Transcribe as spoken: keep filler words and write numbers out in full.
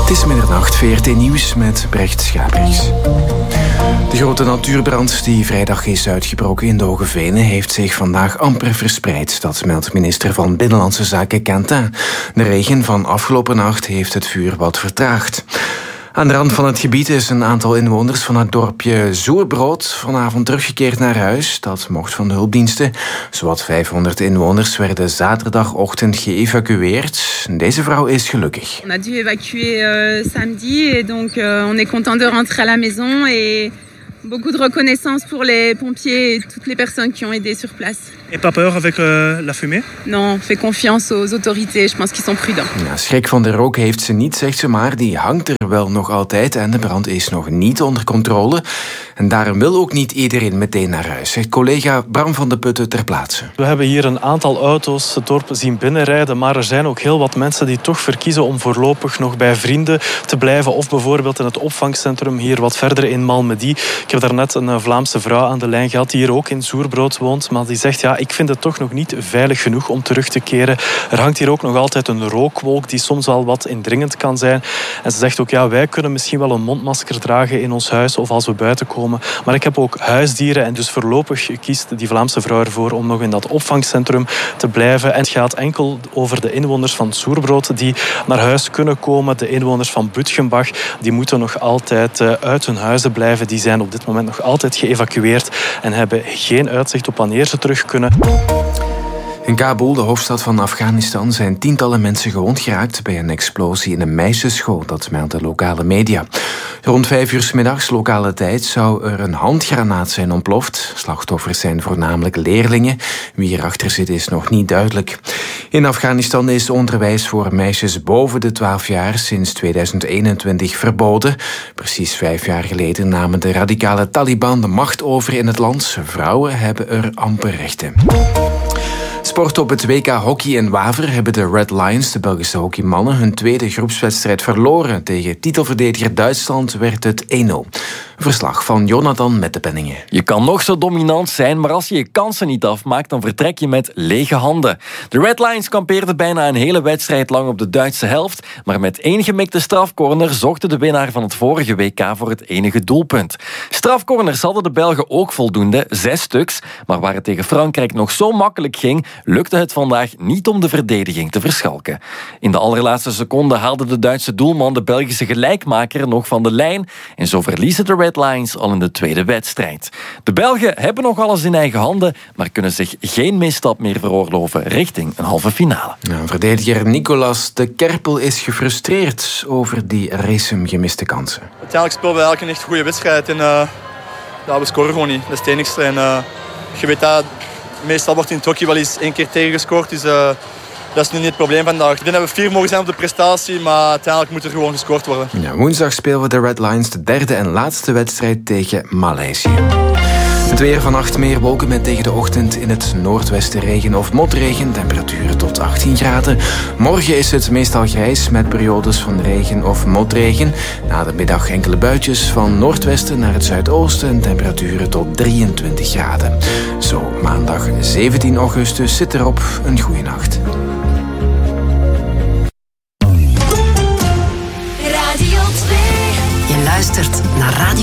Het is middernacht, V R T Nieuws met Brecht Schabriks. De grote natuurbrand die vrijdag is uitgebroken in de Hoge Venen heeft zich vandaag amper verspreid. Dat meldt minister van Binnenlandse Zaken Quentin. De regen van afgelopen nacht heeft het vuur wat vertraagd. Aan de rand van het gebied is een aantal inwoners van het dorpje Zoerbrood vanavond teruggekeerd naar huis. Dat mocht van de hulpdiensten. Zowat vijfhonderd inwoners werden zaterdagochtend geëvacueerd. Deze vrouw is gelukkig. On a dû évacuer uh, samedi et donc uh, on est content de rentrer à la maison et beaucoup de reconnaissance pour les pompiers et toutes les personnes qui ont aidé sur place. Et pas peur avec euh, la fumée? Non, fais confiance aux autorités. Je pense qu'ils sont prudents. Ja, schrik van de rook heeft ze niet, zegt ze, maar die hangt er wel nog altijd en de brand is nog niet onder controle. En daarom wil ook niet iedereen meteen naar huis, zegt collega Bram van de Putten ter plaatse. We hebben hier een aantal auto's het dorp zien binnenrijden, maar er zijn ook heel wat mensen die toch verkiezen om voorlopig nog bij vrienden te blijven of bijvoorbeeld in het opvangcentrum hier wat verder in Malmedy. Ik heb daarnet een Vlaamse vrouw aan de lijn gehad die hier ook in Zoerbrood woont, maar die zegt ja, ik vind het toch nog niet veilig genoeg om terug te keren. Er hangt hier ook nog altijd een rookwolk die soms wel wat indringend kan zijn. En ze zegt ook, ja, wij kunnen misschien wel een mondmasker dragen in ons huis of als we buiten komen. Maar ik heb ook huisdieren en dus voorlopig kiest die Vlaamse vrouw ervoor om nog in dat opvangcentrum te blijven. En het gaat enkel over de inwoners van Zoerbrood die naar huis kunnen komen. De inwoners van Butgenbach, die moeten nog altijd uit hun huizen blijven. Die zijn op dit moment nog altijd geëvacueerd en hebben geen uitzicht op wanneer ze terug kunnen. In Kabul, de hoofdstad van Afghanistan, zijn tientallen mensen gewond geraakt bij een explosie in een meisjesschool. Dat melden lokale media. Rond vijf uur 's middags lokale tijd zou er een handgranaat zijn ontploft. Slachtoffers zijn voornamelijk leerlingen. Wie erachter zit is nog niet duidelijk. In Afghanistan is onderwijs voor meisjes boven de twaalf jaar sinds tweeduizend eenentwintig verboden. Precies vijf jaar geleden namen de radicale Taliban de macht over in het land. Vrouwen hebben er amper rechten. Sport op het W K hockey in Waver hebben de Red Lions, de Belgische hockeymannen, hun tweede groepswedstrijd verloren. Tegen titelverdediger Duitsland werd het één nul. Verslag van Jonathan met de penningen. Je kan nog zo dominant zijn, maar als je je kansen niet afmaakt, dan vertrek je met lege handen. De Red Lions kampeerden bijna een hele wedstrijd lang op de Duitse helft, maar met één gemikte strafcorner zorgde de winnaar van het vorige W K voor het enige doelpunt. Strafcorners hadden de Belgen ook voldoende, zes stuks, maar waar het tegen Frankrijk nog zo makkelijk ging, lukte het vandaag niet om de verdediging te verschalken. In de allerlaatste seconde haalde de Duitse doelman de Belgische gelijkmaker nog van de lijn en zo verliezen de Red Lions al in de tweede wedstrijd. De Belgen hebben nog alles in eigen handen, maar kunnen zich geen misstap meer veroorloven richting een halve finale. Ja, verdediger Nicolas de Kerpel is gefrustreerd over die recent gemiste kansen. Uiteindelijk spelen we eigenlijk een echt goede wedstrijd en uh, ja, we scoren gewoon niet. Dat is het enigste. En, uh, je weet dat meestal wordt in het hockey wel eens één keer tegengescoord, dus uh, dat is nu niet het probleem vandaag. Ik denk dat we fier mogen zijn op de prestatie, maar uiteindelijk moet er gewoon gescoord worden. Ja, woensdag spelen we de Red Lions de derde en laatste wedstrijd tegen Maleisië. Het weer vannacht meer wolken met tegen de ochtend in het noordwesten regen of motregen. Temperaturen tot achttien graden. Morgen is het meestal grijs met periodes van regen of motregen. Na de middag enkele buitjes van noordwesten naar het zuidoosten. En temperaturen tot drieëntwintig graden. Zo, maandag zeventien augustus zit erop. Een goede nacht. Radio twee. Je luistert naar Radio